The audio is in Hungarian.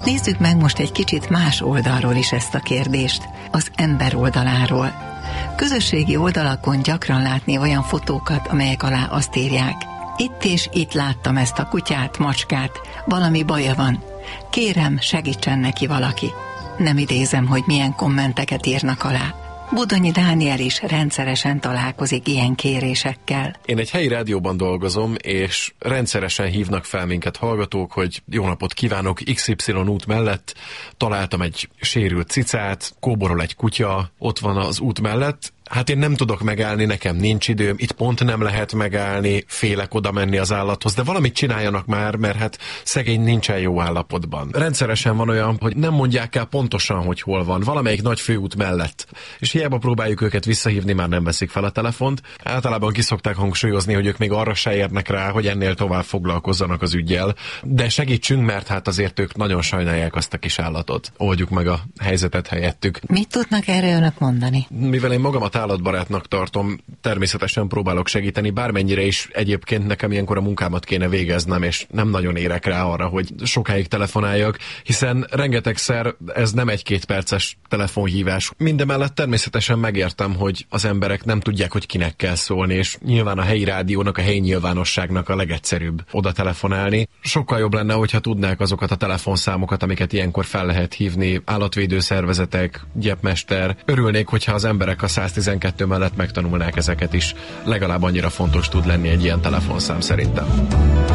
Nézzük meg most egy kicsit más oldalról is ezt a kérdést, az ember oldaláról. Közösségi oldalakon gyakran látni olyan fotókat, amelyek alá azt írják: itt és itt láttam ezt a kutyát, macskát, valami baja van. Kérem, segítsen neki valaki. Nem idézem, hogy milyen kommenteket írnak alá. Budonyi Dániel is rendszeresen találkozik ilyen kérésekkel. Én egy helyi rádióban dolgozom, és rendszeresen hívnak fel minket hallgatók, hogy jó napot kívánok, XY út mellett találtam egy sérült cicát, kóborol egy kutya, ott van az út mellett. Hát én nem tudok megállni, nekem nincs időm, itt pont nem lehet megállni, félek oda menni az állathoz, de valamit csináljanak már, mert hát szegény nincsen jó állapotban. Rendszeresen van olyan, hogy nem mondják el pontosan, hogy hol van, valamelyik nagy főút mellett. És hiába próbáljuk őket visszahívni, már nem veszik fel a telefont. Általában ki szokták hangsúlyozni, hogy ők még arra se érnek rá, hogy ennél tovább foglalkozzanak az üggyel. De segítsünk, mert hát azért ők nagyon sajnálják azt a kis állatot. Oldjuk meg a helyzetet helyettük. Mit tudnak erre önök mondani? Mivel én magamat állatbarátnak tartom, természetesen próbálok segíteni, bármennyire is egyébként nekem ilyenkor a munkámat kéne végeznem, és nem nagyon érek rá arra, hogy sokáig telefonáljak, hiszen rengetegszer ez nem 1-2 perces telefonhívás. Mindemellett természetesen megértem, hogy az emberek nem tudják, hogy kinek kell szólni, és nyilván a helyi rádiónak, a helyi nyilvánosságnak a legegyszerűbb oda telefonálni. Sokkal jobb lenne, hogyha tudnák azokat a telefonszámokat, amiket ilyenkor fel lehet hívni, állatvédő szervezetek, gyepmester. Örülnék, hogyha az emberek a 112 mellett megtanulnák ezeket is. Legalább annyira fontos tud lenni egy ilyen telefonszám szerintem.